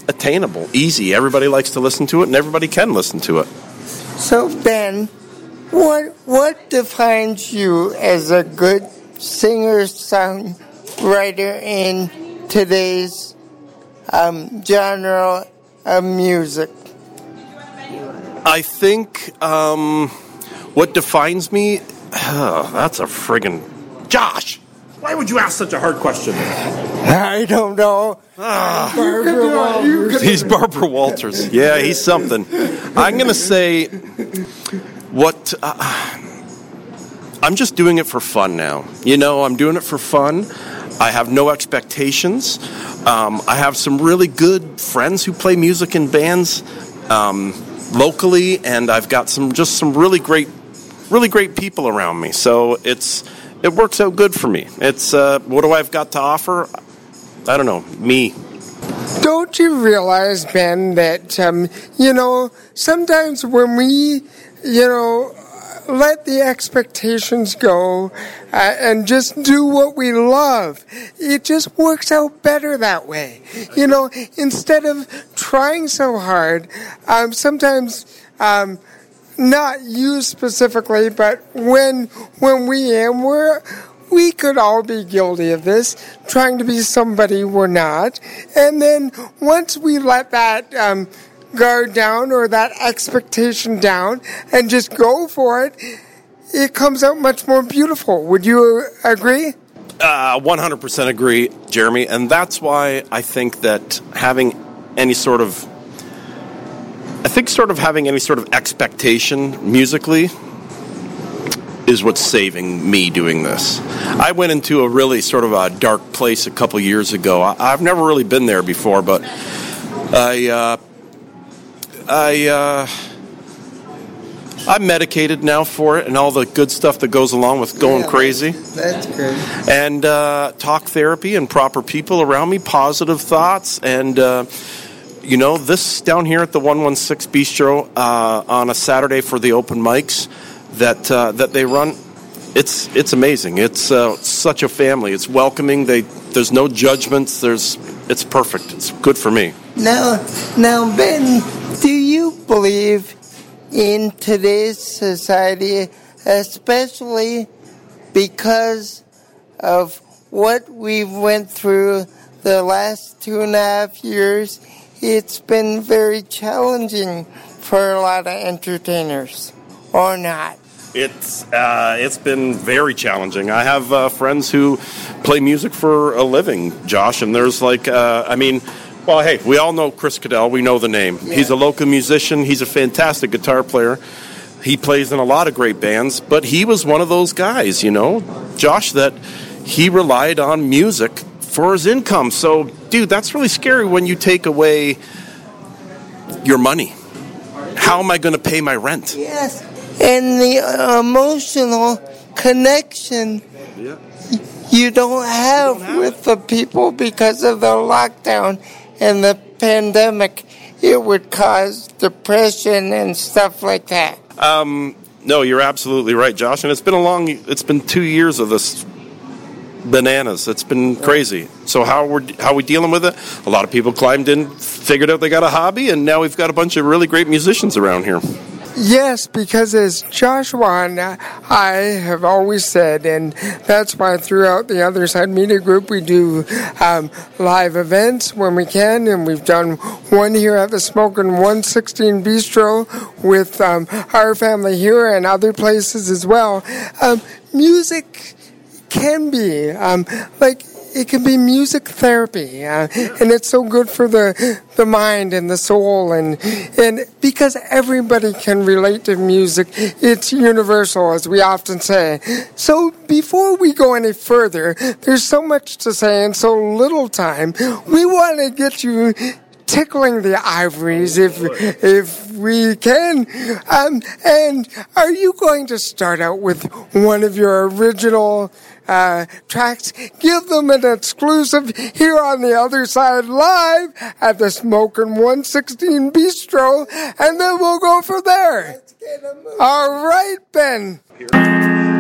attainable, easy. Everybody likes to listen to it, and everybody can listen to it. So, Ben, what defines you as a good singer-songwriter in today's genre of music? I think what defines me, that's a friggin' Josh! Why would you ask such a hard question? I don't know. Barbara Walters. He's Barbara Walters. Yeah, he's something. I'm going to say I'm just doing it for fun now. I'm doing it for fun. I have no expectations. I have some really good friends who play music in bands locally, and I've got some really great people around me. So it works out good for me. It's what do I've got to offer? I don't know, me. Don't you realize, Ben, that sometimes when we let the expectations go and just do what we love, it just works out better that way. Instead of trying so hard, sometimes not you specifically, but when we could all be guilty of this, trying to be somebody we're not. And then once we let that guard down or that expectation down and just go for it, it comes out much more beautiful. Would you agree? 100% agree, Jeremy. And that's why I think that having any sort of expectation musically is what's saving me doing this. I went into a really sort of a dark place a couple years ago. I've never really been there before, but I'm medicated now for it and all the good stuff that goes along with going crazy. That's good. And talk therapy and proper people around me, positive thoughts, and this down here at the 116 Bistro on a Saturday for the open mics that they run, it's amazing. It's such a family. It's welcoming. There's no judgments. It's perfect. It's good for me. Now, Ben, do you believe in today's society, especially because of what we went through the last 2.5 years, it's been very challenging for a lot of entertainers, or not? It's been very challenging. I have friends who play music for a living, Josh, and there's hey, we all know Chris Cadell. We know the name. Yeah. He's a local musician. He's a fantastic guitar player. He plays in a lot of great bands, but he was one of those guys, Josh, that he relied on music for his income. So, dude, that's really scary when you take away your money. How am I going to pay my rent? Yes. And the emotional connection you don't have with the people because of the lockdown and the pandemic. It would cause depression and stuff like that. No, you're absolutely right, Josh. And it's been 2 years of this bananas. It's been crazy. So how are we dealing with it? A lot of people climbed in, figured out they got a hobby, and now we've got a bunch of really great musicians around here. Yes, because as Joshua and I have always said, and that's why throughout the Other Side Media Group we do live events when we can, and we've done one here at the Smokin' 116 Bistro with our family here and other places as well. Music can be it can be music therapy, and it's so good for the mind and the soul, and because everybody can relate to music, it's universal, as we often say. So before we go any further, there's so much to say and so little time. We want to get you tickling the ivories if we can. And are you going to start out with one of your original tracks? Give them an exclusive here on the Other Side live at the Smokin' 116 Bistro, and then we'll go from there. All right, Ben.